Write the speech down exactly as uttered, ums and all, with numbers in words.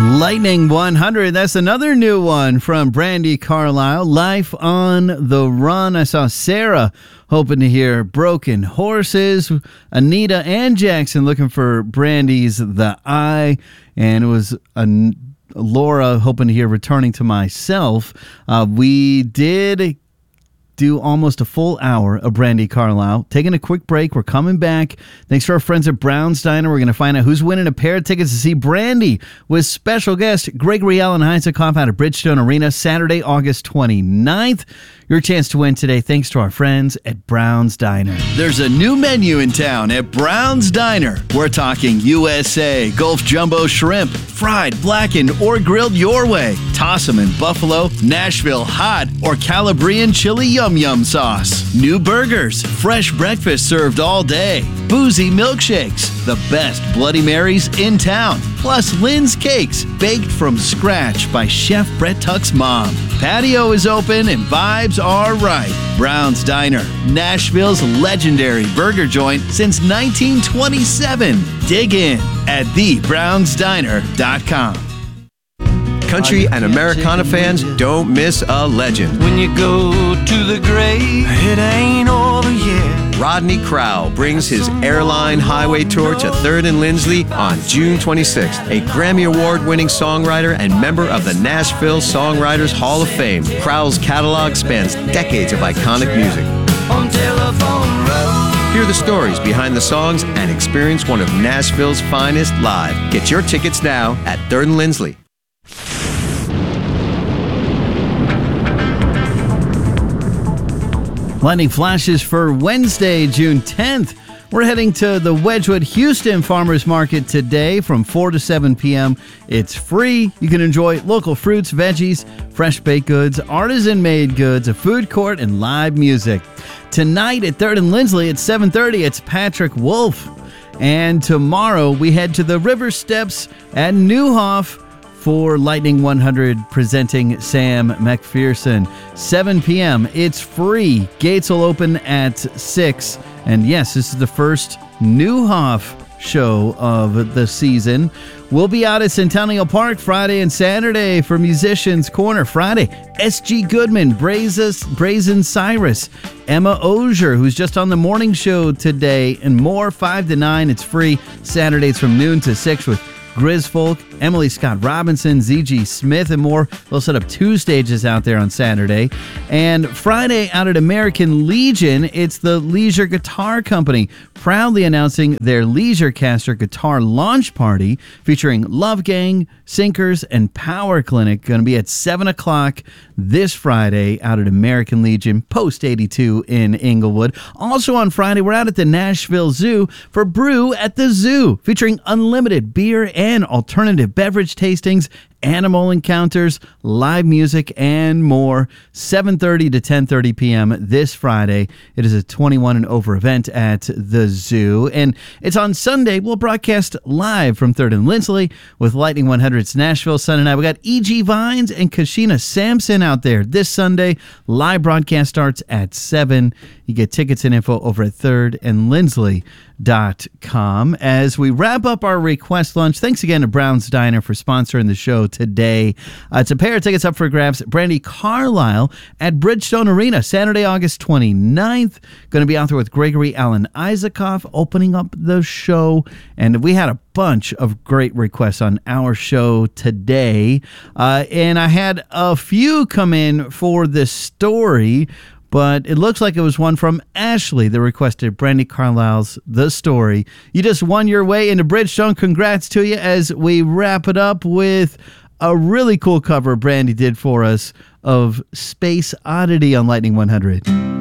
Lightning one hundred, that's another new one from Brandi Carlile. Life on the Run. I saw Sarah hoping to hear Broken Horses. Anita and Jackson looking for Brandi's The Eye. And it was a Laura hoping to hear Returning to Myself. Uh, we did do almost a full hour of Brandi Carlile. Taking a quick break. We're coming back. Thanks to our friends at Brown's Diner. We're going to find out who's winning a pair of tickets to see Brandi with special guest Gregory Alan Isaacoff out of Bridgestone Arena Saturday, August twenty-ninth. Your chance to win today thanks to our friends at Brown's Diner. There's a new menu in town at Brown's Diner. We're talking U S A, Gulf Jumbo Shrimp, fried, blackened, or grilled your way. Toss 'em in buffalo, Nashville hot, or Calabrian chili yum yum sauce. New burgers, fresh breakfast served all day. Boozy milkshakes, the best Bloody Marys in town. Plus Lynn's Cakes, baked from scratch by Chef Brett Tuck's mom. Patio is open and vibes are right. Brown's Diner, Nashville's legendary burger joint since nineteen twenty-seven. Dig in at the browns diner dot com. Country and Americana fans, don't miss a legend. When you go to the grave, it ain't over yet. Rodney Crowell brings his Airline Highway Tour to third and Lindsley on June twenty-sixth. A Grammy Award-winning songwriter and member of the Nashville Songwriters Hall of Fame, Crowell's catalog spans decades of iconic music. On Telephone Road. Hear the stories behind the songs and experience one of Nashville's finest live. Get your tickets now at third and Lindsley. Lightning flashes for Wednesday, June tenth. We're heading to the Wedgwood Houston Farmers Market today from four to seven p.m. It's free. You can enjoy local fruits, veggies, fresh baked goods, artisan-made goods, a food court, and live music. Tonight at third and Lindsley at seven thirty, it's Patrick Wolf. And tomorrow we head to the River Steps at Neuhoff for Lightning one hundred presenting Sam McPherson. seven p.m. It's free. Gates will open at six. And yes, this is the first Neuhoff show of the season. We'll be out at Centennial Park Friday and Saturday for Musicians Corner. Friday, S G Goodman, Brazos, Brazen Cyrus, Emma Ozier, who's just on the morning show today, and more. five to nine, it's free. Saturdays from noon to six with Grizfolk, Emily Scott Robinson, Z G Smith, and more. They'll set up two stages out there on Saturday. And Friday out at American Legion, it's the Leisure Guitar Company, proudly announcing their Leisurecaster guitar launch party featuring Love Gang, Sinkers, and Power Clinic. Going to be at seven o'clock this Friday out at American Legion, Post eighty-two in Inglewood. Also on Friday, we're out at the Nashville Zoo for Brew at the Zoo, featuring unlimited beer and alternative beverage tastings, animal encounters, live music, and more. seven thirty to ten thirty p.m. this Friday. It is a twenty-one and over event at the zoo. And it's on Sunday. We'll broadcast live from third and Lindsley with Lightning one hundred's Nashville Sunday night. We got E G Vines and Kashina Sampson out there this Sunday. Live broadcast starts at seven. You get tickets and info over at third and Lindsley dot com. As we wrap up our request lunch, thanks again to Brown's Diner for sponsoring the show today. Uh, it's a pair of tickets up for grabs. Brandi Carlile at Bridgestone Arena, Saturday, August twenty-ninth. Going to be out there with Gregory Alan Isaacoff opening up the show. And we had a bunch of great requests on our show today. Uh, and I had a few come in for this story, but it looks like it was one from Ashley that requested Brandi Carlile's The Story. You just won your way into Bridgestone. Congrats to you as we wrap it up with a really cool cover Brandi did for us of Space Oddity on Lightning one hundred.